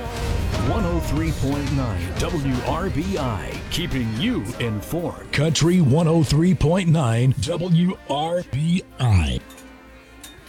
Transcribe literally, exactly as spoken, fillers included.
one oh three point nine W R B I, keeping you informed. Country one oh three point nine W R B I.